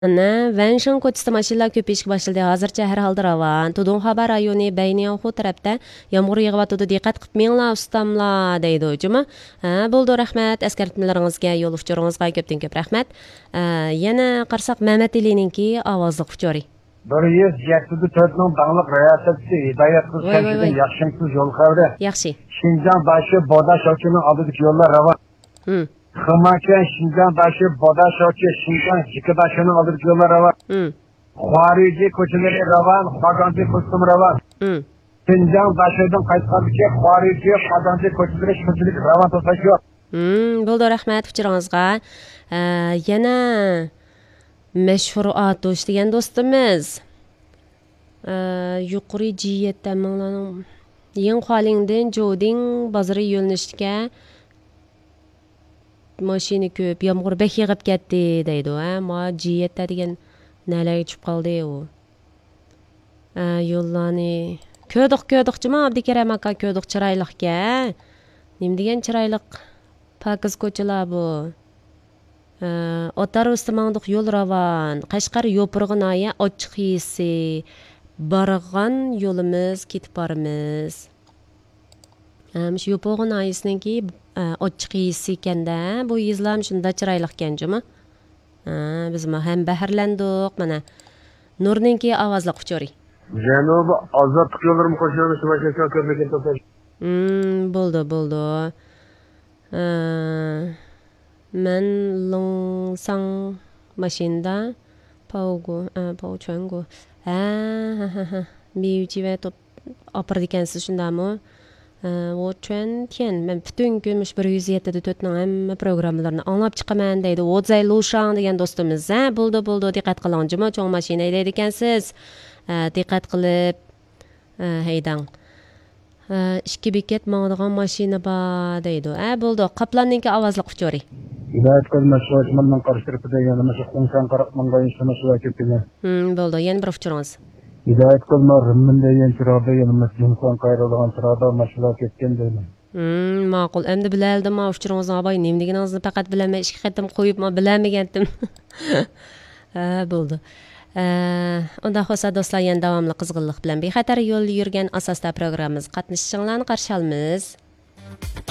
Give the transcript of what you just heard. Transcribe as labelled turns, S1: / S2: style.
S1: Веншин ko'chasida mashinalar ko'payishga boshladi. Hozircha har holda ravon. Tudunxoba rayoni Bayniyanxu tarafda yomg'ir yog'yotdi. Diqqat qilib minglar ustamlar deydi hujumi. Bo'ldi, rahmat. Eskartmalaringizga, yo'l uchuringizga ko'pdan ko'p rahmat. Yana qarsak Mehmet Alininki ovozli uchori.
S2: 174ning dağlıq riyasətçisi Hidayət qız Şəmşidin yaxşımsız yol xəbri.
S1: Yaxşı.
S2: Şinjan başı Bodaş Oçu'nun adıdaki yollar rava. Xımaken Şinjan başı Bodaş Oçu, Şinjan Şıkıdaşı'nın adıdaki yollar rava. Xarici koçuları rava, Xagancı koçum rava. Şinjan başıdan qaytqandıki Xarici, Xagancı koçuları şıkıcılık rava tosaşıyor.
S1: Bo'ldi, rahmat uchuringizga. Yana Meşhur Atoş degan do'stimiz yuqori G7 minglaning Yeng Xolingdan Joding bozori yo'lnishga mashina ko'p, yomg'ir bek yig'ib ketdi deydi. Ma G7 degan nalarga tushib qoldi u. Yo'llarni ko'diq-ko'diqchimi Abdukaram aka, ko'diq chiroyliqga. Nim degan chiroyliq pakiz ko'chalar bu. Otar ustamandıq yol ravan, Qashqar yo'pirg'in aya ochiq yesi, barg'an yo'limiz ketib boramiz. Shu yo'pirg'in ayisininki ochiq yesi ekanda, bu yizlam shunda chiroyliq ekanjimi? Biz ham baharlandik, mana. Nurninki ovozli quchori.
S2: Janubi ozodlik yo'llarini qo'shamiz, mashina ko'rmagan to'plash.
S1: Bo'ldi. Men Longsang maşinda Pau Chuangu. Miyuchi top apar dikensiz shundami? O Chuan Tian men bütün gün 107.4 hamma programmalarni anglab chiqaman deydi. Odzay Lushang degan do'stimiz. Bo'ldi, diqqat qiling, cho'ng mashina deydi ekansiz. Diqqat qilib haydang. 2 bekat mangdigan mashina bor deydi. Bo'ldi, Qaplanninki ovozli quchori.
S2: Hidayət qız məşğulmandan qarışdırıb degan məşğul qonşan qaraqmanga işləməsi köpülər.
S1: Bo'ldi, yana bir uchuringiz.
S2: Hidayət qızlar rimmin degan chirada yanımız inson qayrılgan chirada məşğul ketgan deyman.
S1: Ma'qul. Endi bilaldim ma uchuringizni abay nim deganingizni faqat bilaman, ikki qatim qo'yib ma bilamagandim. Bo'ldi. Unda xo'sa do'stlar, yana davomli qizg'inlik bilan bexatar yo'l yurgan asosda programmamiz qatnashchilarni qarshi olamiz.